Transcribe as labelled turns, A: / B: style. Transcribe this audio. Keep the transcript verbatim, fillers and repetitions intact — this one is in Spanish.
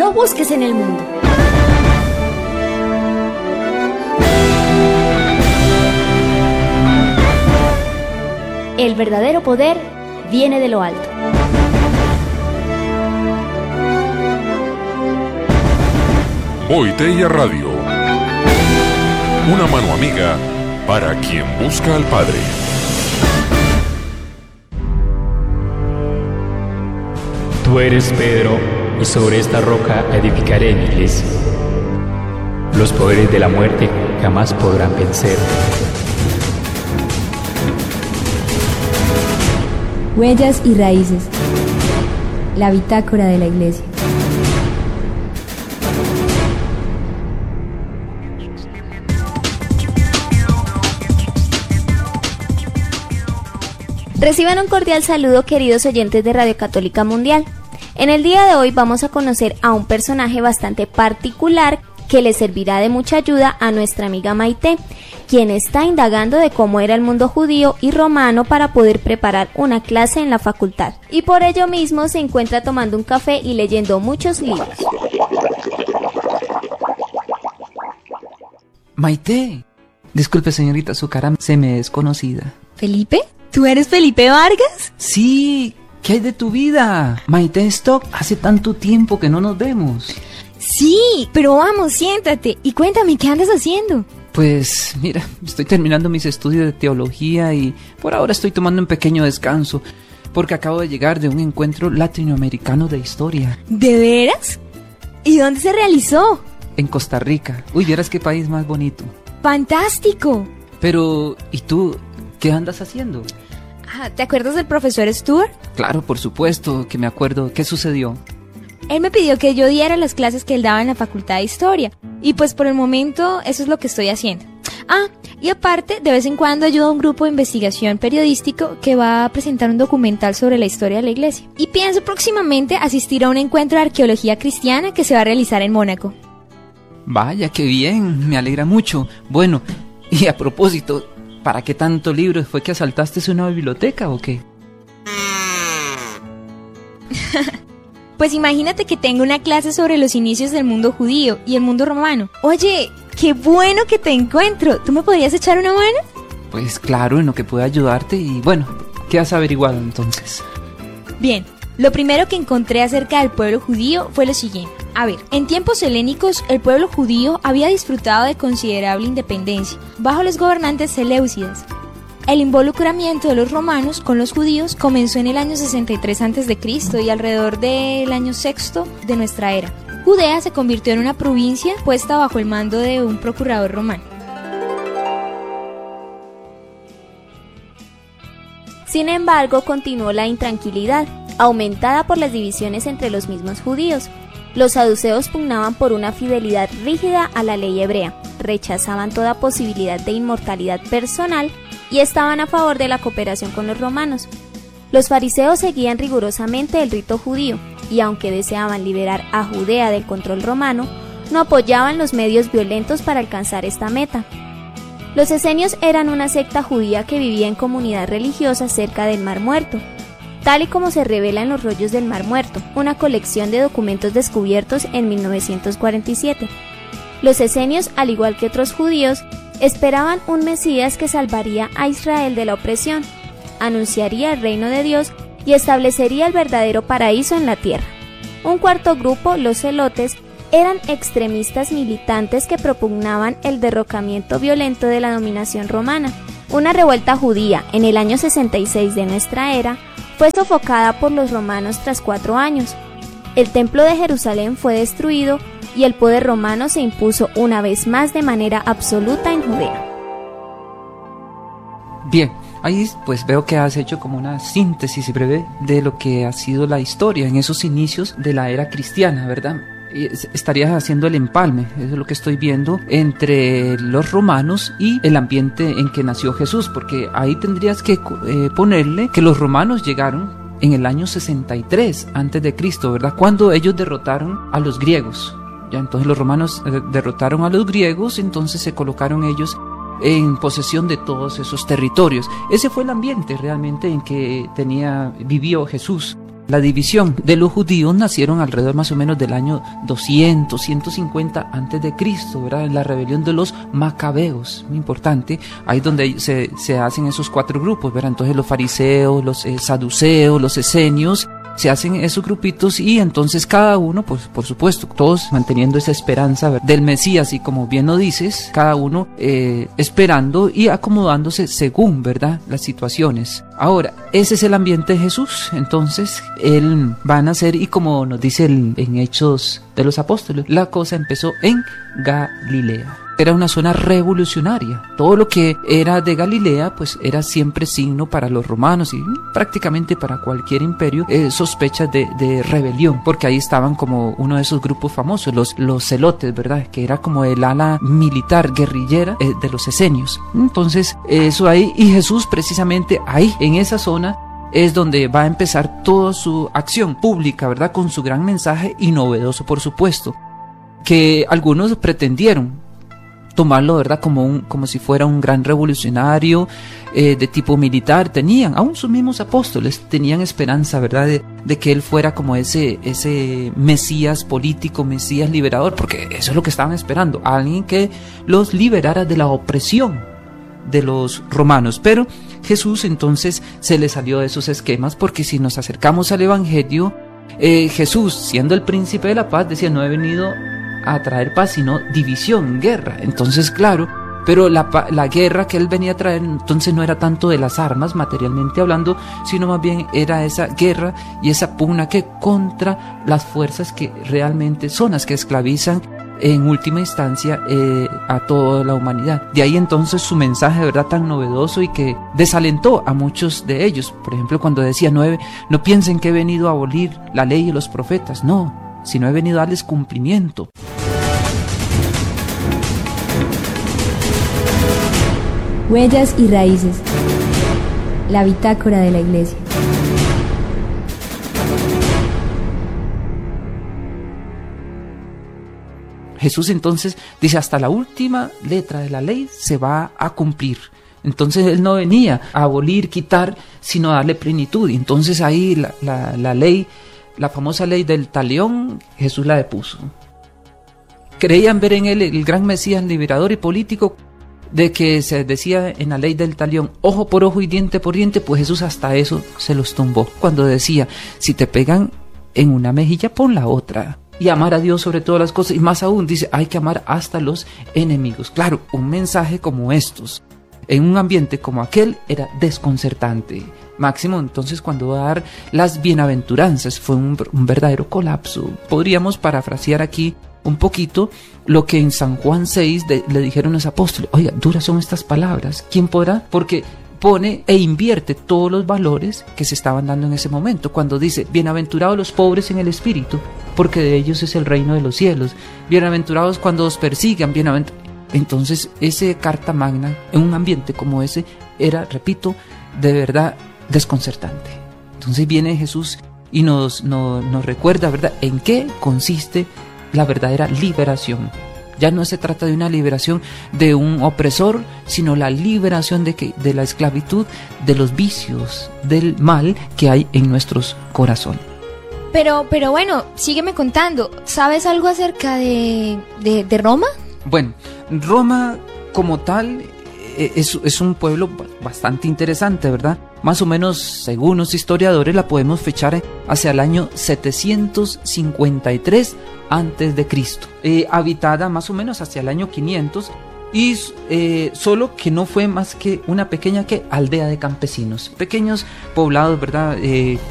A: no busques en el mundo. El verdadero poder viene de lo alto.
B: Boitella Radio, una mano amiga para quien busca al Padre.
C: Tú eres Pedro, y sobre esta roca edificaré mi iglesia. Los poderes de la muerte jamás podrán vencer.
D: Huellas y raíces. La bitácora de la iglesia.
E: Reciban un cordial saludo, queridos oyentes de Radio Católica Mundial. En el día de hoy vamos a conocer a un personaje bastante particular que le servirá de mucha ayuda a nuestra amiga Maite, quien está indagando de cómo era el mundo judío y romano para poder preparar una clase en la facultad. Y por ello mismo se encuentra tomando un café y leyendo muchos libros.
F: Maite, disculpe señorita, su cara se me es conocida.
G: ¿Felipe? ¿Tú eres Felipe Vargas?
F: Sí, ¿qué hay de tu vida? Maite Stock, hace tanto tiempo que no nos vemos.
G: Sí, pero vamos, siéntate y cuéntame qué andas haciendo.
F: Pues mira, estoy terminando mis estudios de teología y por ahora estoy tomando un pequeño descanso porque acabo de llegar de un encuentro latinoamericano de historia.
G: ¿De veras? ¿Y dónde se realizó?
F: En Costa Rica. Uy, vieras qué país más bonito.
G: ¡Fantástico!
F: Pero, ¿y tú qué andas haciendo?
G: Ah, ¿te acuerdas del profesor Stuart?
F: Claro, por supuesto que me acuerdo. ¿Qué sucedió?
G: Él me pidió que yo diera las clases que él daba en la Facultad de Historia. Y pues por el momento eso es lo que estoy haciendo. Ah, y aparte, de vez en cuando ayudo a un grupo de investigación periodístico que va a presentar un documental sobre la historia de la iglesia. Y pienso próximamente asistir a un encuentro de arqueología cristiana que se va a realizar en Mónaco.
F: Vaya, qué bien, me alegra mucho. Bueno, y a propósito, ¿para qué tanto libro? ¿Fue que asaltaste una biblioteca o qué?
G: Pues imagínate que tengo una clase sobre los inicios del mundo judío y el mundo romano. Oye, qué bueno que te encuentro. ¿Tú me podrías echar una mano?
F: Pues claro, en lo que pueda ayudarte y bueno, ¿qué has averiguado entonces?
G: Bien, lo primero que encontré acerca del pueblo judío fue lo siguiente. A ver, en tiempos helénicos el pueblo judío había disfrutado de considerable independencia bajo los gobernantes seleucidas. El involucramiento de los romanos con los judíos comenzó en el año sesenta y tres antes de Cristo y alrededor del año sexto de nuestra era. Judea se convirtió en una provincia puesta bajo el mando de un procurador romano.
E: Sin embargo, continuó la intranquilidad, aumentada por las divisiones entre los mismos judíos. Los saduceos pugnaban por una fidelidad rígida a la ley hebrea, rechazaban toda posibilidad de inmortalidad personal y estaban a favor de la cooperación con los romanos. Los fariseos seguían rigurosamente el rito judío y aunque deseaban liberar a Judea del control romano, no apoyaban los medios violentos para alcanzar esta meta. Los esenios eran una secta judía que vivía en comunidad religiosa cerca del Mar Muerto, tal y como se revela en los rollos del Mar Muerto, una colección de documentos descubiertos en mil novecientos cuarenta y siete. Los esenios, al igual que otros judíos, esperaban un Mesías que salvaría a Israel de la opresión, anunciaría el reino de Dios y establecería el verdadero paraíso en la tierra. Un cuarto grupo, los celotes, eran extremistas militantes que propugnaban el derrocamiento violento de la dominación romana. Una revuelta judía en el año sesenta y seis de nuestra era fue sofocada por los romanos tras cuatro años. El templo de Jerusalén fue destruido y el poder romano se impuso una vez más de manera absoluta en Judea.
F: Bien, ahí pues veo que has hecho como una síntesis breve de lo que ha sido la historia en esos inicios de la era cristiana, ¿verdad? Estarías haciendo el empalme, eso es lo que estoy viendo, entre los romanos y el ambiente en que nació Jesús, porque ahí tendrías que eh, ponerle que los romanos llegaron en el año sesenta y tres antes de Cristo, ¿verdad? Cuando ellos derrotaron a los griegos. Ya, entonces los romanos eh, derrotaron a los griegos, entonces se colocaron ellos en posesión de todos esos territorios. Ese fue el ambiente realmente en que tenía, vivió Jesús. La división de los judíos nacieron alrededor más o menos del año doscientos, ciento cincuenta antes de Cristo, ¿verdad? En la rebelión de los macabeos, muy importante, ahí donde se, se hacen esos cuatro grupos, ¿verdad? Entonces los fariseos, los eh, saduceos, los esenios, se hacen esos grupitos y entonces cada uno, pues por supuesto, todos manteniendo esa esperanza, ¿verdad?, del Mesías, y como bien lo dices, cada uno eh, esperando y acomodándose según, ¿verdad?, las situaciones. Ahora, ese es el ambiente de Jesús. Entonces él va a nacer, y como nos dice el, en Hechos de los Apóstoles, la cosa empezó en Galilea. Era una zona revolucionaria. Todo lo que era de Galilea pues era siempre signo para los romanos y prácticamente para cualquier imperio, eh, sospechas de, de rebelión, porque ahí estaban como uno de esos grupos famosos, los, los celotes, ¿verdad?, que era como el ala militar guerrillera eh, de los esenios. Entonces eso ahí, y Jesús precisamente ahí en esa zona es donde va a empezar toda su acción pública, ¿verdad?, con su gran mensaje, y novedoso por supuesto, que algunos pretendieron tomarlo, ¿verdad?, como un, como si fuera un gran revolucionario eh, de tipo militar. Tenían, aún sus mismos apóstoles tenían esperanza, ¿verdad?, de, de que él fuera como ese, ese Mesías político, Mesías liberador, porque eso es lo que estaban esperando, alguien que los liberara de la opresión de los romanos. Pero Jesús entonces se le salió de esos esquemas, porque si nos acercamos al Evangelio, eh, Jesús, siendo el príncipe de la paz, decía: no he venido a traer paz, sino división, guerra. Entonces, claro, pero la, la guerra que él venía a traer entonces no era tanto de las armas, materialmente hablando, sino más bien era esa guerra y esa pugna que contra las fuerzas que realmente son las que esclavizan en última instancia eh, a toda la humanidad. De ahí entonces su mensaje, de verdad, tan novedoso, y que desalentó a muchos de ellos. Por ejemplo, cuando decía: no, he, no piensen que he venido a abolir la ley y los profetas, no, sino he venido a darles cumplimiento.
D: Huellas y raíces. La bitácora de la Iglesia.
F: Jesús entonces dice: hasta la última letra de la ley se va a cumplir. Entonces él no venía a abolir, quitar, sino a darle plenitud. Y entonces ahí la, la, la ley, la famosa ley del talión, Jesús la depuso. Creían ver en él el gran Mesías liberador y político, de que se decía en la ley del talión, ojo por ojo y diente por diente. Pues Jesús hasta eso se los tumbó, cuando decía: si te pegan en una mejilla, pon la otra. Y amar a Dios sobre todas las cosas, y más aún dice: hay que amar hasta los enemigos. Claro, un mensaje como estos, en un ambiente como aquel, era desconcertante. Máximo entonces cuando va a dar las bienaventuranzas, fue un, un verdadero colapso. Podríamos parafrasear aquí un poquito lo que en San Juan seis de, le dijeron los apóstoles: oiga, duras son estas palabras, ¿quién podrá? Porque pone e invierte todos los valores que se estaban dando en ese momento, cuando dice: bienaventurados los pobres en el espíritu, porque de ellos es el reino de los cielos. Bienaventurados cuando os persigan, bienaventurados. Entonces, ese carta magna en un ambiente como ese era, repito, de verdad desconcertante. Entonces viene Jesús y nos, nos, nos recuerda, ¿verdad?, en qué consiste la verdadera liberación. Ya no se trata de una liberación de un opresor, sino la liberación de, que, de la esclavitud, de los vicios, del mal que hay en nuestros corazones.
G: Pero, pero bueno, sígueme contando. ¿Sabes algo acerca de, de, de Roma?
F: Bueno, Roma como tal es, es un pueblo bastante interesante, ¿verdad? Más o menos, según los historiadores, la podemos fechar hacia el año setecientos cincuenta y tres antes de Cristo, eh, habitada más o menos hacia el año quinientos, y eh, solo que no fue más que una pequeña que aldea de campesinos, pequeños poblados, ¿verdad?, eh,